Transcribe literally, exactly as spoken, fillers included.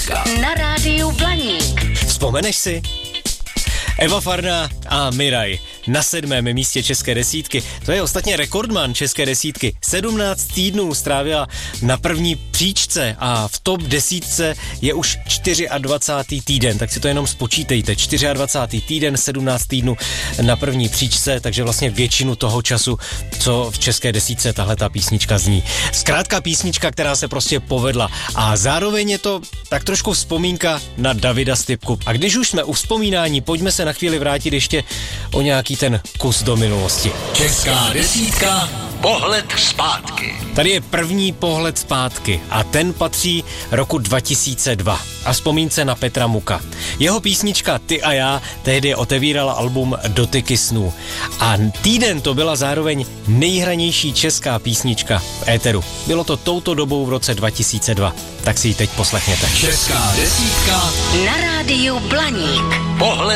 desítka na rádiu Blaník. Vzpomeneš si? Eva Farná a Miraj na sedmém místě české desítky. To je ostatně rekordman české desítky. sedmnáct týdnů strávila na první příčce a v top desítce je už dvacátý čtvrtý týden, tak si to jenom spočítejte. dvacátý čtvrtý týden, sedmnáct týdnů na první příčce, takže vlastně většinu toho času, co v české desítce tahleta písnička zní. Zkrátka písnička, která se prostě povedla a zároveň je to tak trošku vzpomínka na Davida Stypku. A když už jsme u vzpomínání, pojďme se na chvíli vrátit ještě o nějaký ten kus do minulosti. Česká desítka, pohled zpátky. Tady je první pohled zpátky a ten patří roku dva tisíce dva a vzpomínce na Petra Muka. Jeho písnička Ty a já tehdy otevírala album Dotyky snů a týden to byla zároveň nejhranější česká písnička v éteru. Bylo to touto dobou v roce dva tisíce dva, tak si ji teď poslechněte. Česká desítka na rádiu Blaník. Pohled